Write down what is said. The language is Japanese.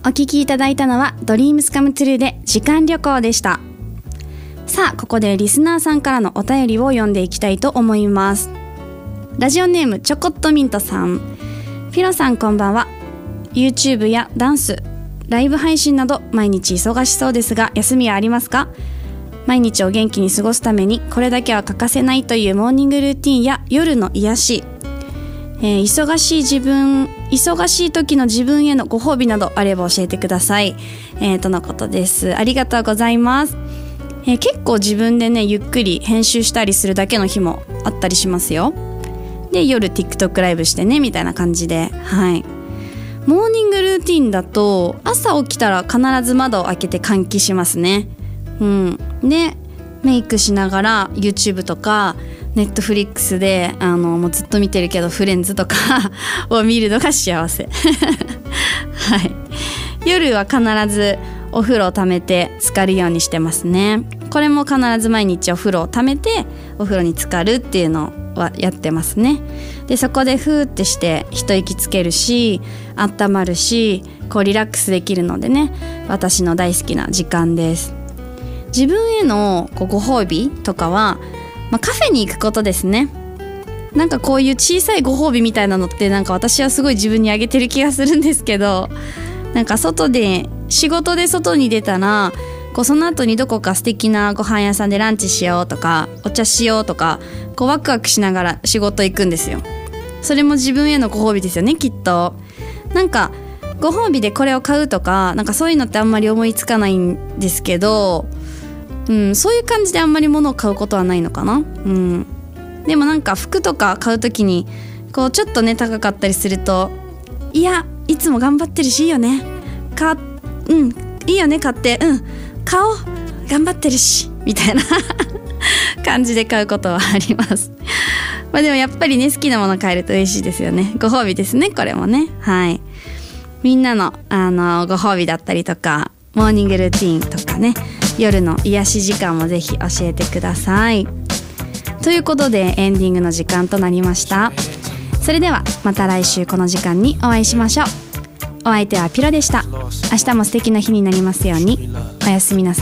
お聞きいただいたのはドリームスカムトゥルーで時間旅行でした。さあ、ここでリスナーさんからのお便りを読んでいきたいと思います。ラジオネームチョコットミントさん。ピロさんこんばんは。 YouTube やダンス、ライブ配信など毎日忙しそうですが、休みはありますか？毎日を元気に過ごすためにこれだけは欠かせないというモーニングルーティンや夜の癒し、忙しい時の自分へのご褒美などあれば教えてください、とのことです。ありがとうございます。結構自分でねゆっくり編集したりするだけの日もあったりしますよ。で夜 TikTok ライブしてねみたいな感じで、はい。モーニングルーティンだと朝起きたら必ず窓を開けて換気しますね。でメイクしながら YouTube とかNetflix でもうずっと見てるけどフレンズとかを見るのが幸せはい。夜は必ずお風呂をためて浸かるようにしてますね。これも必ず毎日お風呂をためてお風呂に浸かるっていうのはやってますね。でそこでフーってして一息つけるし温まるし、こうリラックスできるのでね、私の大好きな時間です。自分へのご褒美とかは、カフェに行くことですね。なんかこういう小さいご褒美みたいなのってなんか私はすごい自分にあげてる気がするんですけど、なんか仕事で外に出たらこうその後にどこか素敵なご飯屋さんでランチしようとかお茶しようとか、こうワクワクしながら仕事行くんですよ。それも自分へのご褒美ですよね、きっと。なんかご褒美でこれを買うとか、なんかそういうのってあんまり思いつかないんですけど、そういう感じであんまり物を買うことはないのかな。でもなんか服とか買うときにこうちょっとね高かったりすると、いやいつも頑張ってるしいいよねいいよね買って買おう頑張ってるしみたいな感じで買うことはありますでもやっぱりね好きなもの買えると嬉しいですよね。ご褒美ですね、これもね。はい。みんなのご褒美だったりとかモーニングルーティーンとかね、夜の癒し時間もぜひ教えてください。ということでエンディングの時間となりました。それではまた来週この時間にお会いしましょう。お相手はピロでした。明日も素敵な日になりますように。おやすみなさい。